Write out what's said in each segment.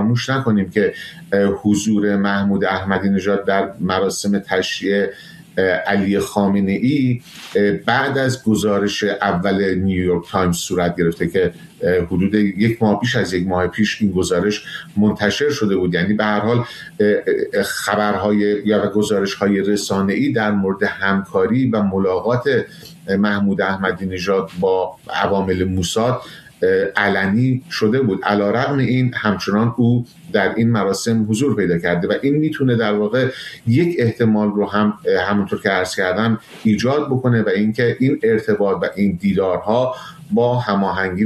فراموش نکنیم که حضور محمود احمدی نژاد در مراسم تشییع علی خامنه‌ای بعد از گزارش اول نیویورک تایمز صورت گرفته که حدود بیش از یک ماه پیش این گزارش منتشر شده بود. یعنی به هر حال خبرهای یا گزارش‌های رسانه‌ای در مورد همکاری و ملاقات محمود احمدی نژاد با عوامل موساد علنی شده بود. علیرغم این همچنان او در این مراسم حضور پیدا کرده و این میتونه در واقع یک احتمال رو همونطور که عرض کردم ایجاد بکنه و اینکه این ارتباط و این دیدارها با هماهنگی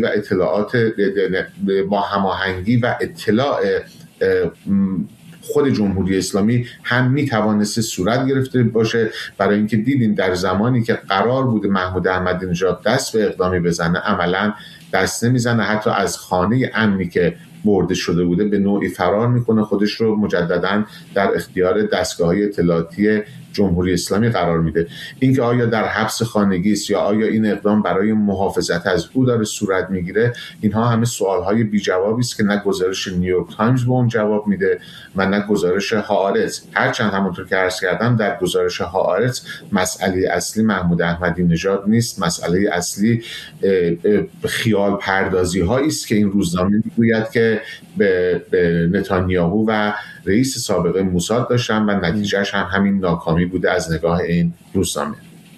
و اطلاع خود جمهوری اسلامی هم میتوانسته صورت گرفته باشه، برای اینکه دیدیم در زمانی که قرار بود محمود احمدی نژاد دست به اقدامی بزنه عملاً دست نمیزنه، حتی از خانه امنی که برده شده بوده به نوعی فرار میکنه، خودش رو مجدداً در اختیار دستگاه‌های اطلاعاتی جمهوری اسلامی قرار میده. اینکه آیا در حبس خانگی است یا آیا این اقدام برای محافظت از او داره صورت میگیره، اینها همه سوالهای بی جوابی است که نه گزارش نیویورک تایمز به اون جواب میده و نه گزارش هآرتز. هرچند همونطور که عرض کردم در گزارش هآرتز مسئله اصلی محمود احمدی نژاد نیست، مسئله اصلی خیال پردازی هایی است که این روزنامه میگوید که به نتانیاهو و رئیس سابق موساد داشتن و نتیجهش هم همین ناکامی بوده از نگاه این روزنامه.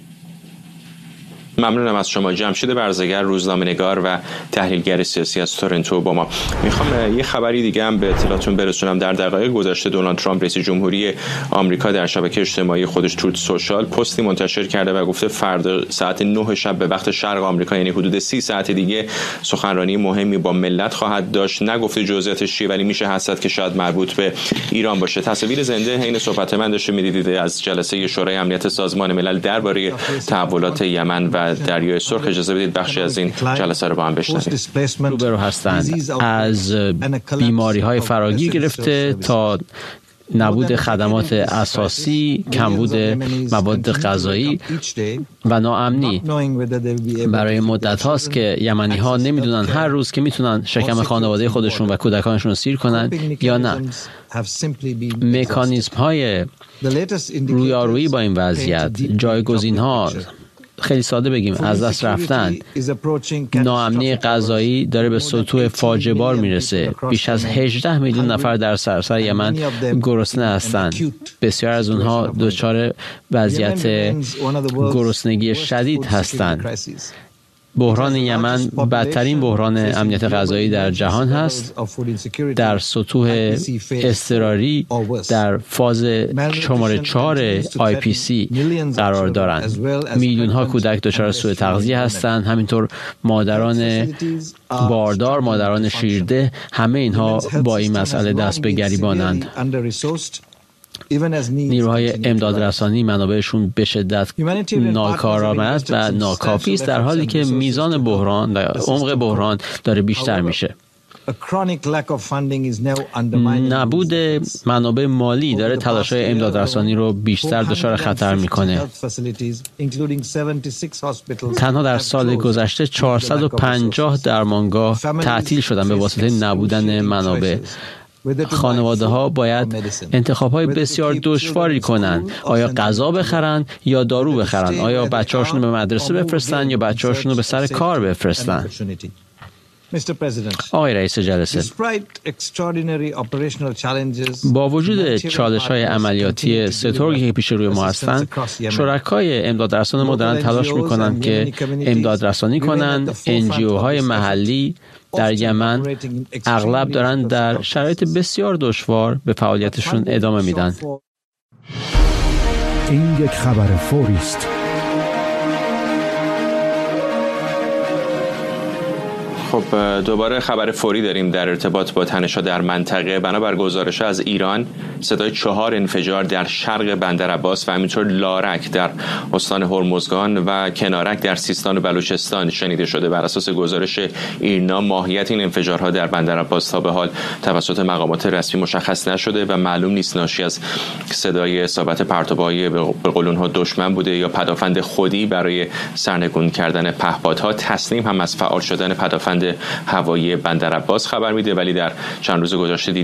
ممنونم از شما. جمشید برزگر، روزنامه‌نگار و تحلیلگر سیاسی از تورنتو با ما. میخوام یه خبری دیگه هم به اطلاعتون برسونم. در دقایق گذشته دونالد ترامپ رئیس جمهوری آمریکا در شبکه اجتماعی خودش تروت سوشال پستی منتشر کرده و گفته فردا ساعت 9 شب به وقت شرق آمریکا، یعنی حدود 30 ساعت دیگه، سخنرانی مهمی با ملت خواهد داشت. نگفته جزئیاتش چیه ولی میشه حدس که شاید مربوط به ایران باشه. تصاویر زنده حین صحبت من داشته می‌دیدید از جلسه شورای امنیت سازمان ملل درباره تحولات یمن و دریای سرخ. اجازه بدید بخشی از این جلسه رو با هم بشنویم. روبرو هستند از بیماری‌های فراگیر گرفته تا نبود خدمات اساسی، کمبود مواد غذایی و ناامنی. برای مدت هاست که یمنی ها نمیدونن هر روز که میتونن شکم خانواده خودشون و کودکانشون رو سیر کنن یا نه. مکانیزم های رویارویی با این وضعیت، جایگزین ها خیلی ساده بگیم از دست رفتن. ناامنی غذایی داره به سطوح فاجعه بار میرسه. بیش از 18 میلیون نفر در سراسر یمن گرسنه هستند. بسیار از اونها دچار وضعیت گرسنگی شدید هستند. بحران یمن بدترین بحران امنیت غذایی در جهان هست. در سطوح اضطراری در فاز شماره 4 IPC قرار دارند. میلیون ها کودک دچار سوء تغذیه هستند. همینطور مادران باردار، مادران شیرده، همه اینها با این مسئله دست به گریبانند. نیروهای امدادرسانی منابعشون به شدت ناکارآمد و ناکافی است، در حالی که میزان بحران و عمق بحران داره بیشتر میشه. نبود منابع مالی داره تلاش‌های امدادرسانی رو بیشتر دچار خطر میکنه. تنها در سال گذشته 450 درمانگاه تعطیل شدن به واسطه نبودن منابع. خانواده ها باید انتخاب های بسیار دشواری کنند. آیا غذا بخرن یا دارو بخرن؟ آیا بچه هاشون رو به مدرسه بفرستن یا بچه هاشون رو به سر کار بفرستن؟ آقای رئیس جلسه، با وجود چالش‌های عملیاتی سترگی که پیش روی ما هستند، شرکای امدادرسان ما دارن تلاش میکنن که امدادرسانی کنند. NGO-های محلی در یمن اغلب دارن در شرایط بسیار دشوار به فعالیتشون ادامه میدن. این یک خبر فوری است. خب دوباره خبر فوری داریم در ارتباط با تنش‌ها در منطقه. بنابر گزارش از ایران، صدای 4 انفجار در شرق بندرعباس و همینطور لارک در استان هرمزگان و کنارک در سیستان و بلوچستان شنیده شده. بر اساس گزارش ایرنا، ماهیت این انفجارها در بندرعباس تا به حال توسط مقامات رسمی مشخص نشده و معلوم نیست ناشی از صدای اصابت پرتاب‌های به قول اونها دشمن بوده یا پدافند خودی برای سرنگون کردن پهپادها. تسنیم هم از فعال شدن پدافند هوایی بندرعباس خبر میده، ولی در چند روز گذشته